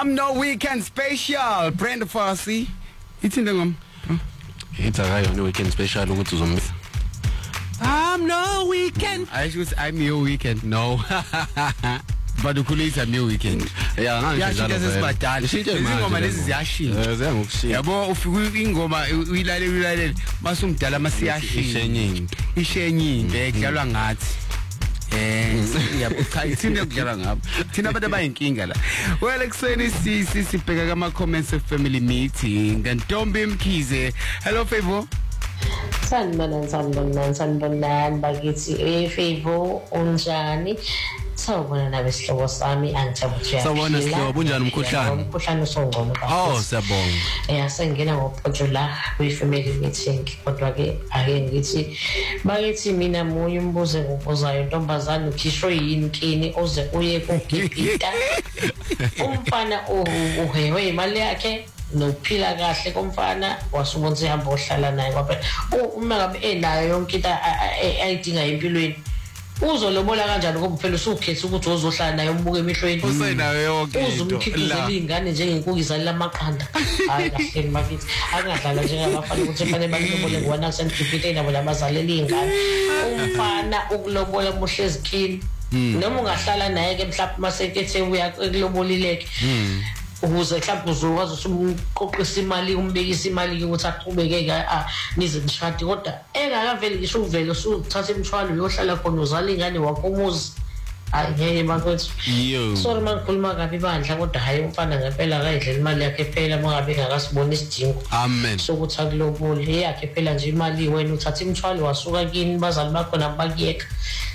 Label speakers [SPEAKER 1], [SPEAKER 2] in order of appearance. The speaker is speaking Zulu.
[SPEAKER 1] I'm no weekend special. Brenda Fassie. Ithinde ngom.
[SPEAKER 2] It's a no weekend special ukuthi uzomisa. I'm no weekend.
[SPEAKER 1] I should I'm your weekend. No. But ukhulisa new weekend.
[SPEAKER 2] Yeah,
[SPEAKER 1] ngiyashintsha sesibadala. Izingoma lezi ziyashintsha.
[SPEAKER 2] Ziyangokushintsha.
[SPEAKER 1] Yabo ufika ingoma uyilalela masumdala masiyashintsha. Ishenyinde ekudlalwa ngathi. Yabo cha ithina kudlalwa ngabo. Thina abantu abayinkinga la. Well ekseni sibheka kama comments of family meeting ngentombi Mkhize. Hello Favor.
[SPEAKER 3] Sanibonani bakithi Favor unjani? Sawubona nawe sihlobo sami angijabulile.
[SPEAKER 2] Sawubona sihlobo unjani umkhuhlane?
[SPEAKER 3] Umkhuhlane usongcono kakhulu.
[SPEAKER 2] Oh siyabonga.
[SPEAKER 3] Sengena ngophojo la kwi-family meeting kodwa ke ake ngithi bakithi mina munye umbuzo ngokuzayo ntombazana ukhishwe yini kini oze uye kugibhita. Umfana uhewe imali yakhe nokuphila kahle komfana wasubonza ihamba ohlala naye kwaphela uma ngabe enayo yonke into ayidinga empilweni uzolobola kanjani ngoba phela usukhetha ukuthi uzohlala naye umbuke emehlweni
[SPEAKER 1] usenayo yonke into
[SPEAKER 3] uzumkhiqizela izingane njengenkukhu lamaqanda hayi kahle makithi angadlala njengabafana ukuthi fanele balobole ngwana sentipite nabo labazalela izingane umfana ukulobola muhlezi kini noma ungahlala naye ke mhlawumbe masekethe uya kulobolileke ukuze mhlawumbe uzokwazi umqoqisa imali umbekisa imali ukuthi aqhubeke nize nishadi kodwa engakaveli ngisho uvele usuthatha imthwalo uyohlala khona uzala ingane wakho umuzi hayi ngeke bakwethu sorry mangikhuluma kabi bandla kodwa hayi umfana ngempela akayidlela imali yakhe phela mangabe ngakasibona isidingo
[SPEAKER 2] amen
[SPEAKER 3] sokuthi akulobole yakhe phela nje imali wena uthatha imthwalo wasuka kini bazali bakho nabakuyeka